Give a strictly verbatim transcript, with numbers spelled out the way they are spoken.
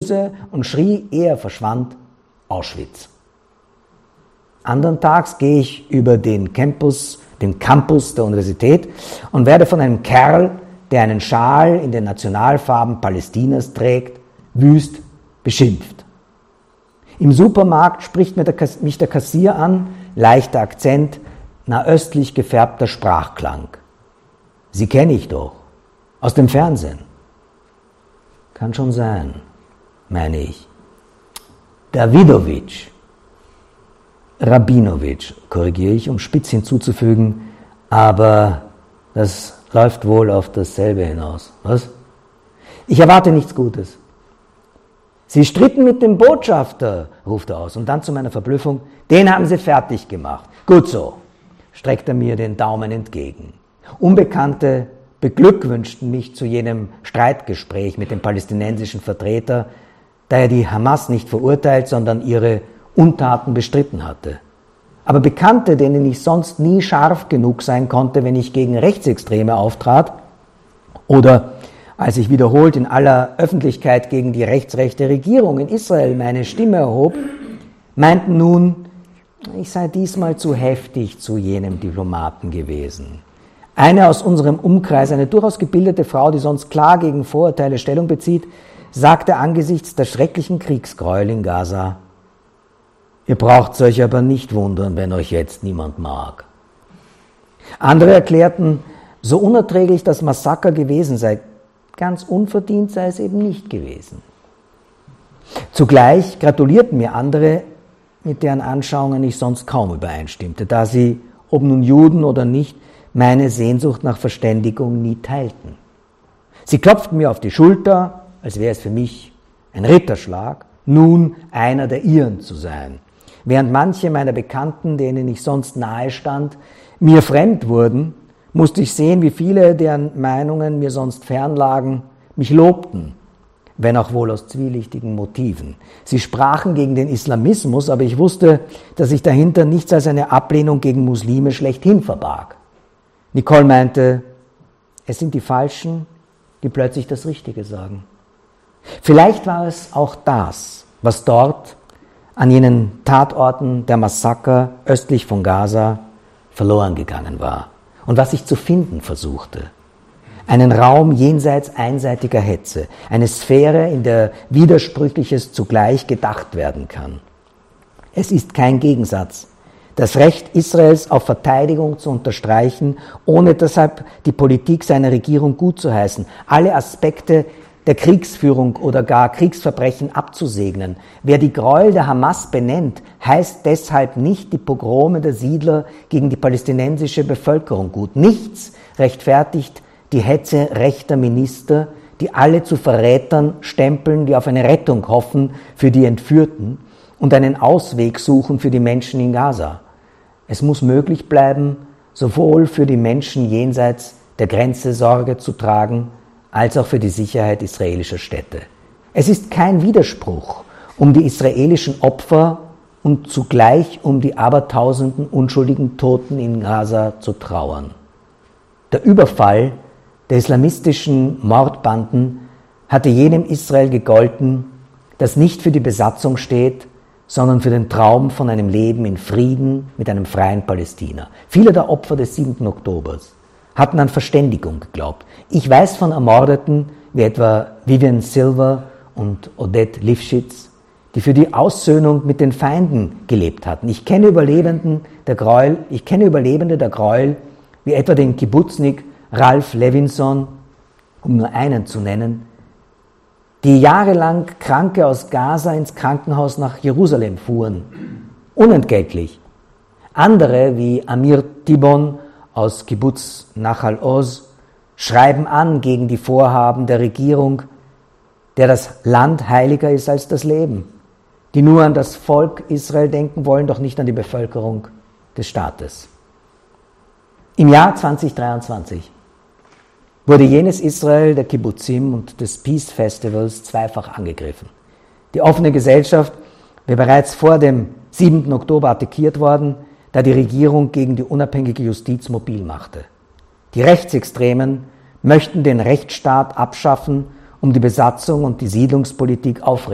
und schrie, ehe er verschwand, Auschwitz. Andern Tags gehe ich über den Campus, den Campus der Universität und werde von einem Kerl, der einen Schal in den Nationalfarben Palästinas trägt, wüst beschimpft. Im Supermarkt spricht mich der Kassier an, leichter Akzent, nahöstlich gefärbter Sprachklang. Sie kenne ich doch, aus dem Fernsehen. Kann schon sein, meine ich. Davidowitsch. Rabinowitsch, korrigiere ich, um spitz hinzuzufügen, aber das läuft wohl auf dasselbe hinaus. Was? Ich erwarte nichts Gutes. Sie stritten mit dem Botschafter, ruft er aus, und dann zu meiner Verblüffung, den haben sie fertig gemacht. Gut so, streckt er mir den Daumen entgegen. Unbekannte beglückwünschten mich zu jenem Streitgespräch mit dem palästinensischen Vertreter, da er die Hamas nicht verurteilt, sondern ihre Untaten bestritten hatte. Aber Bekannte, denen ich sonst nie scharf genug sein konnte, wenn ich gegen Rechtsextreme auftrat, oder als ich wiederholt in aller Öffentlichkeit gegen die rechtsrechte Regierung in Israel meine Stimme erhob, meinten nun, ich sei diesmal zu heftig zu jenem Diplomaten gewesen. Eine aus unserem Umkreis, eine durchaus gebildete Frau, die sonst klar gegen Vorurteile Stellung bezieht, sagte angesichts der schrecklichen Kriegsgräuel in Gaza, ihr braucht euch aber nicht wundern, wenn euch jetzt niemand mag. Andere erklärten, so unerträglich das Massaker gewesen sei, ganz unverdient sei es eben nicht gewesen. Zugleich gratulierten mir andere, mit deren Anschauungen ich sonst kaum übereinstimmte, da sie, ob nun Juden oder nicht, meine Sehnsucht nach Verständigung nie teilten. Sie klopften mir auf die Schulter, als wäre es für mich ein Ritterschlag, nun einer der ihren zu sein. Während manche meiner Bekannten, denen ich sonst nahe stand, mir fremd wurden, musste ich sehen, wie viele, deren Meinungen mir sonst fern lagen, mich lobten, wenn auch wohl aus zwielichtigen Motiven. Sie sprachen gegen den Islamismus, aber ich wusste, dass sich dahinter nichts als eine Ablehnung gegen Muslime schlechthin verbarg. Nicole meinte, es sind die Falschen, die plötzlich das Richtige sagen. Vielleicht war es auch das, was dort an jenen Tatorten der Massaker östlich von Gaza verloren gegangen war und was ich zu finden versuchte. Einen Raum jenseits einseitiger Hetze, eine Sphäre, in der Widersprüchliches zugleich gedacht werden kann. Es ist kein Gegensatz, das Recht Israels auf Verteidigung zu unterstreichen, ohne deshalb die Politik seiner Regierung gutzuheißen, alle Aspekte der Kriegsführung oder gar Kriegsverbrechen abzusegnen. Wer die Gräuel der Hamas benennt, heißt deshalb nicht die Pogrome der Siedler gegen die palästinensische Bevölkerung gut. Nichts rechtfertigt die Hetze rechter Minister, die alle zu Verrätern stempeln, die auf eine Rettung hoffen für die Entführten und einen Ausweg suchen für die Menschen in Gaza. Es muss möglich bleiben, sowohl für die Menschen jenseits der Grenze Sorge zu tragen, als auch für die Sicherheit israelischer Städte. Es ist kein Widerspruch, um die israelischen Opfer und zugleich um die abertausenden unschuldigen Toten in Gaza zu trauern. Der Überfall der islamistischen Mordbanden hatte jenem Israel gegolten, das nicht für die Besatzung steht, sondern für den Traum von einem Leben in Frieden mit einem freien Palästina. Viele der Opfer des siebten Oktobers hatten an Verständigung geglaubt. Ich weiß von Ermordeten wie etwa Vivian Silver und Odette Lifshitz, die für die Aussöhnung mit den Feinden gelebt hatten. Ich kenne Überlebenden der Gräuel, ich kenne Überlebende der Gräuel, wie etwa den Kibbutznik Ralph Levinson, um nur einen zu nennen, die jahrelang Kranke aus Gaza ins Krankenhaus nach Jerusalem fuhren, unentgeltlich. Andere wie Amir Tibon aus Kibbutz Nachal Oz schreiben an gegen die Vorhaben der Regierung, der das Land heiliger ist als das Leben, die nur an das Volk Israel denken wollen, doch nicht an die Bevölkerung des Staates. Im Jahr zweitausenddreiundzwanzig wurde jenes Israel der Kibbutzim und des Peace Festivals zweifach angegriffen. Die offene Gesellschaft wäre bereits vor dem siebten Oktober attackiert worden, da die Regierung gegen die unabhängige Justiz mobil machte. Die Rechtsextremen möchten den Rechtsstaat abschaffen, um die Besatzung und die Siedlungspolitik aufrechtzuerhalten.